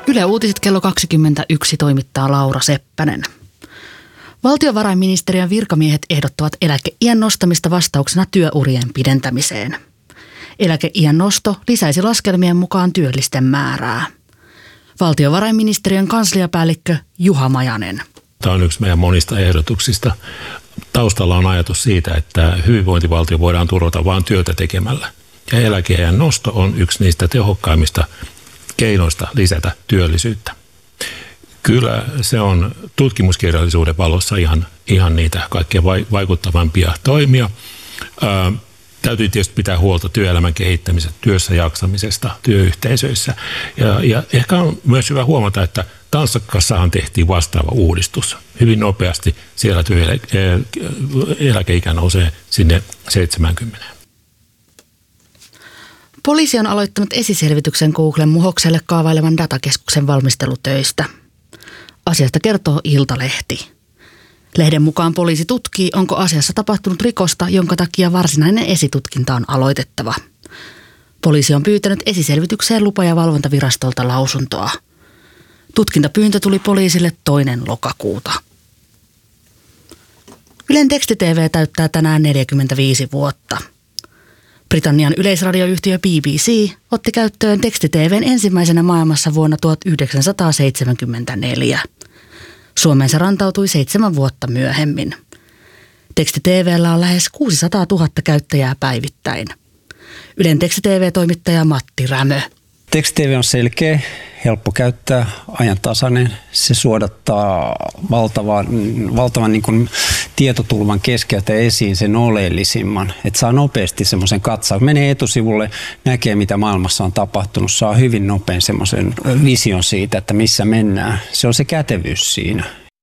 Yle Uutiset kello 21 toimittaa Laura Seppänen. Valtiovarainministeriön virkamiehet ehdottavat eläkeiän nostamista vastauksena työurien pidentämiseen. Eläkeiän nosto lisäisi laskelmien mukaan työllisten määrää. Valtiovarainministeriön kansliapäällikkö Juha Majanen. Tämä on yksi meidän monista ehdotuksista. Taustalla on ajatus siitä, että hyvinvointivaltio voidaan turvata vain työtä tekemällä. Ja eläkeiän nosto on yksi niistä tehokkaimmista keinoista lisätä työllisyyttä. Kyllä se on tutkimuskirjallisuuden valossa ihan niitä kaikkein vaikuttavampia toimia. Täytyy tietysti pitää huolta työelämän kehittämisestä, työssä jaksamisesta, työyhteisöissä. Ja ehkä on myös hyvä huomata, että Tanskassahan tehtiin vastaava uudistus. Hyvin nopeasti siellä eläkeikä nousee sinne 70. Poliisi on aloittanut esiselvityksen Googlen Muhokselle kaavailevan datakeskuksen valmistelutöistä. Asiasta kertoo Iltalehti. Lehden mukaan poliisi tutkii, onko asiassa tapahtunut rikosta, jonka takia varsinainen esitutkinta on aloitettava. Poliisi on pyytänyt esiselvitykseen lupa- ja valvontavirastolta lausuntoa. Tutkintapyyntö tuli poliisille 2. lokakuuta. Ylen teksti-TV täyttää tänään 45 vuotta. Britannian yleisradioyhtiö BBC otti käyttöön teksti-TV:n ensimmäisenä maailmassa vuonna 1974. Suomeen se rantautui 7 vuotta myöhemmin. Teksti-TV:llä on lähes 600 000 käyttäjää päivittäin. Ylen teksti-TV-toimittaja Matti Rämö. Teksti-TV on selkeä, helppo käyttää, ajantasainen. Se suodattaa valtavan niin kuin tietotulvan keskeltä esiin sen oleellisimman. Että saa nopeasti semmoisen katsauksen. Menee etusivulle, näkee mitä maailmassa on tapahtunut. Saa hyvin nopein semmoisen vision siitä, että missä mennään. Se on se kätevyys siinä.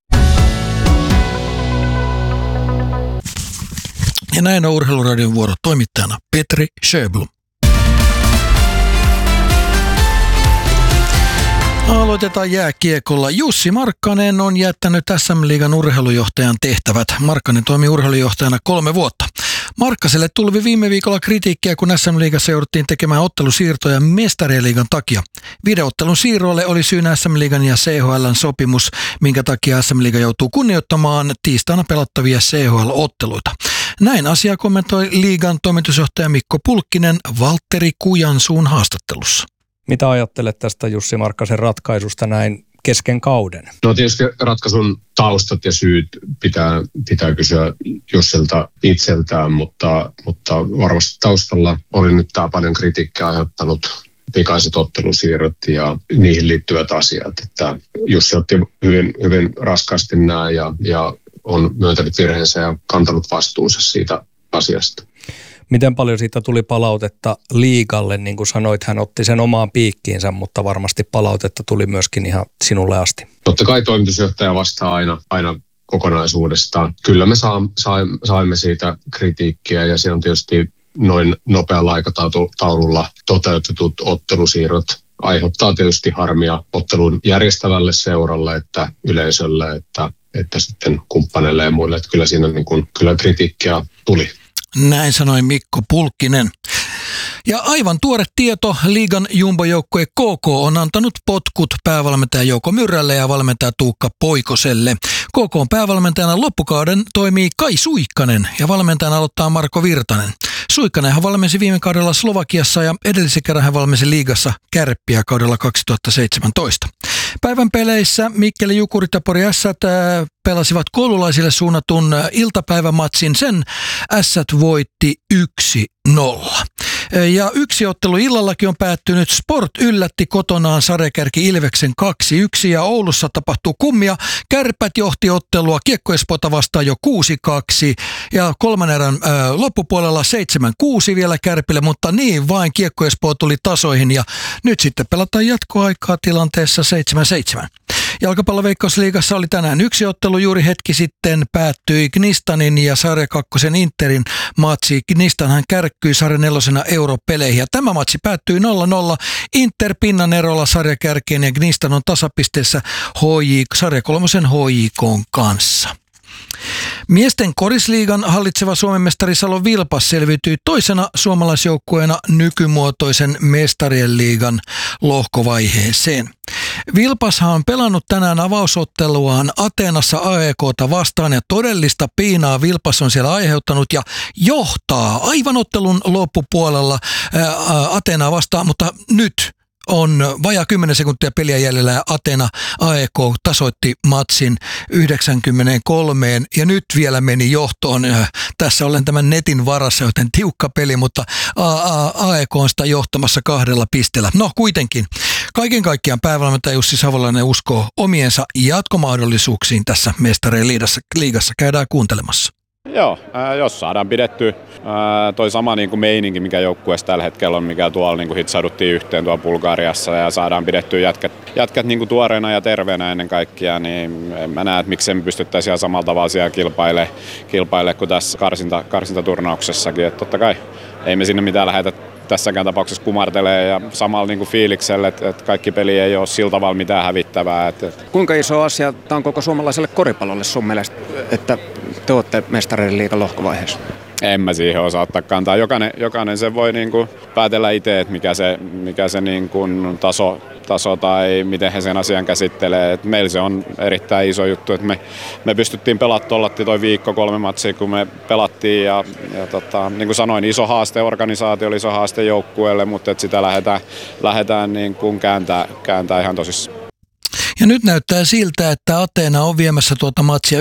Ja näin on Urheiluradion vuoro toimittajana Petri Sjöblom. Aloitetaan jääkiekolla. Jussi Markkanen on jättänyt SM-liigan urheilujohtajan tehtävät. Markkanen toimi urheilujohtajana 3 vuotta. Markkaselle tuli viime viikolla kritiikkiä, kun SM-liigassa jouduttiin tekemään ottelusiirtoja Mestarien liigan takia. Videoottelun siirroille oli syynä SM-liigan ja CHL:n sopimus, minkä takia SM-liiga joutuu kunnioittamaan tiistaina pelattavia CHL-otteluita. Näin asia kommentoi liigan toimitusjohtaja Mikko Pulkkinen Valtteri Kujansuun haastattelussa. Mitä ajattelet tästä Jussi Markkasen ratkaisusta näin kesken kauden? No tietysti ratkaisun taustat ja syyt pitää kysyä Jussilta itseltään, mutta varmasti taustalla oli nyt tämä paljon kritiikkiä aiheuttanut pikaiset ottelusiirrot ja niihin liittyvät asiat. Että Jussi otti hyvin raskaasti nämä ja on myöntänyt virheensä ja kantanut vastuunsa siitä asiasta. Miten paljon siitä tuli palautetta liigalle? Niin kuin sanoit, hän otti sen omaan piikkiinsä, mutta varmasti palautetta tuli myöskin ihan sinulle asti. Totta kai toimitusjohtaja vastaa aina kokonaisuudestaan. Kyllä me saimme siitä kritiikkiä ja se on tietysti noin nopealla aikataululla toteutetut ottelusiirrot aiheuttaa tietysti harmia ottelun järjestävälle seuralle, että yleisölle, että sitten kumppaneille ja muille. Että kyllä siinä kyllä kritiikkiä tuli. Näin sanoi Mikko Pulkkinen. Ja aivan tuore tieto, liigan jumbojoukkue KK on antanut potkut päävalmentaja Jouko Myrrälle ja valmentaja Tuukka Poikoselle. KK:n päävalmentajana loppukauden toimii Kai Suikkanen ja valmentajana aloittaa Marko Virtanen. Suikkanenhan valmensi viime kaudella Slovakiassa ja edellisen kerran hän valmensi liigassa Kärppiä kaudella 2017. Päivän peleissä Mikkeli Jukurit ja Pori Ässät pelasivat koululaisille suunnatun iltapäivämatsin. Sen Ässät voitti 1-0. Ja yksi ottelu illallakin on päättynyt. Sport yllätti kotonaan sarjakärki Ilveksen 2-1 ja Oulussa tapahtuu kummia. Kärpät johti ottelua Kiekko Espoota vastaan jo 6-2 ja kolmannen erän loppupuolella 7-6 vielä Kärpille, mutta niin vain Kiekko Espoo tuli tasoihin ja nyt sitten pelataan jatkoaikaa tilanteessa 7-7. Jalkapalloveikkausliigassa oli tänään yksi ottelu, juuri hetki sitten päättyi Gnistanin ja Sarja 2 Interin matsi. Gnistanhan kärkkyi Sarja 4 europeleihin ja tämä matsi päättyi 0-0 Inter pinnan erolla sarjakärkeen ja Gnistan on tasapisteessä Sarja 3 HJK:n kanssa. Miesten korisliigan hallitseva Suomen mestari Salon Vilpas selviytyi toisena suomalaisjoukkueena nykymuotoisen mestarien liigan lohkovaiheeseen. Vilpashan on pelannut tänään avausotteluaan Ateenassa AEK:ta vastaan ja todellista piinaa Vilpas on siellä aiheuttanut ja johtaa aivan ottelun loppupuolella Ateenaa vastaan, mutta nyt on vajaa 10 sekuntia peliä jäljellä ja Ateena AEK tasoitti matsin 93 ja nyt vielä meni johtoon. Tässä olen tämän netin varassa, joten tiukka peli, mutta AEK on sitä johtamassa 2 pisteellä. No kuitenkin, kaiken kaikkiaan päävalmentaja Jussi Savolainen uskoo omiensa jatkomahdollisuuksiin tässä Mestarien liigassa. Käydään kuuntelemassa. Joo, jos saadaan pidetty toi sama niin kuin meininki, mikä joukkueessa tällä hetkellä on, mikä tuolla niin kuin hitsauduttiin yhteen tuolla Bulgariassa ja saadaan pidettyä jätkät niin kuin tuoreena ja terveenä ennen kaikkea, niin en mä näe, että miksi me pystyttäisiin ihan samalla tavalla siellä kilpaile kuin tässä karsintaturnauksessakin. Että totta kai ei me sinne mitään lähdetä tässäkään tapauksessa kumartelee ja samalla niin kuin fiiliksellä, että kaikki peli ei ole sillä tavalla mitään hävittävää. Kuinka iso asia tämä on koko suomalaiselle koripallolle sun mielestä, että te olette Mestarien liigan lohkovaiheessa? En mä siihen osaa ottaa kantaa. Jokainen se voi niin kuin päätellä itse, että mikä se niin kuin taso tai miten he sen asian käsittelee. Et meillä se on erittäin iso juttu, että me pystyttiin pelaamaan toi viikko 3 matsia, kun me pelattiin ja niin kuin sanoin, iso haaste organisaatiolle, iso haaste joukkueelle, mutta että sitä lähdetään niin kuin kääntää ihan tosissaan. Ja nyt näyttää siltä, että Ateena on viemässä tuota matsia 95-93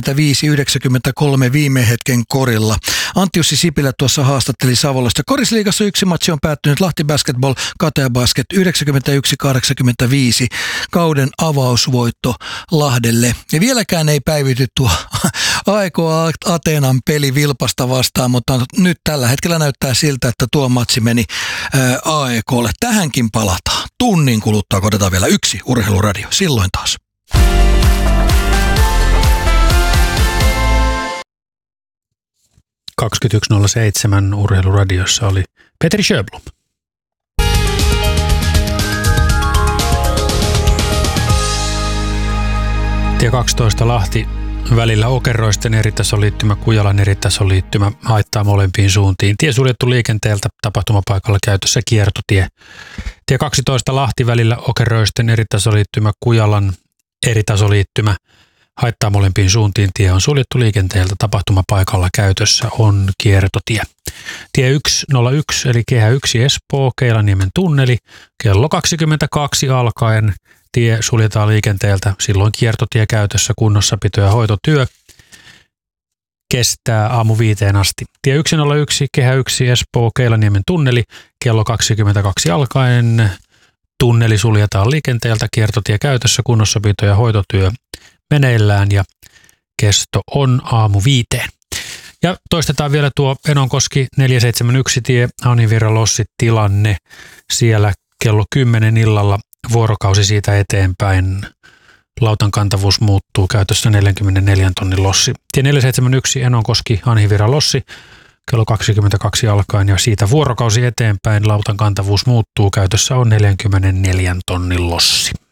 viime hetken korilla. Antti-Jussi Sipilä tuossa haastatteli Savolasta. Korisliigassa 1 matsi on päättynyt Lahti Basketball, Katea Basket 91-85 kauden avausvoitto Lahdelle. Ja vieläkään ei päivity tuo AEK Ateenan peli Vilpasta vastaan, mutta nyt tällä hetkellä näyttää siltä, että tuo matsi meni AEKlle. Tähänkin palataan. Tunnin kuluttua otetaan vielä 1 Urheiluradio. Silloin taas. ...21.07 Urheiluradiossa oli Petri Sjöblom. Tie 12 Lahti välillä Okeroisten eritasoliittymä, Kujalan eritasoliittymä haittaa molempiin suuntiin. Tie suljettu liikenteeltä, tapahtumapaikalla käytössä kiertotie. Tie 12 Lahti välillä Okeroisten eritasoliittymä, Kujalan eritasoliittymä haittaa molempiin suuntiin. Tie on suljettu liikenteeltä, tapahtumapaikalla käytössä on kiertotie. Tie 101 eli Kehä 1 Espoo, Keilaniemen tunneli, kello 22 alkaen. Tie suljetaan liikenteeltä, silloin kiertotie käytössä, kunnossapito- ja hoitotyö kestää aamu 5 asti. Tie 101, Kehä 1, Espoo, Keilaniemen tunneli, kello 22 alkaen. Tunneli suljetaan liikenteeltä, kiertotie käytössä, kunnossapito- ja hoitotyö meneillään ja kesto on aamu 5. Ja toistetaan vielä tuo Enonkoski 471 tie, Hanhivirra-Lossi tilanne siellä kello 10 illalla. Vuorokausi siitä eteenpäin. Lautan kantavuus muuttuu, käytössä 44 tonnin lossi. Tie 471 Enonkoski, Hanhivirra-Lossi, kello 22 alkaen ja siitä vuorokausi eteenpäin lautan kantavuus muuttuu, käytössä on 44 tonnin lossi.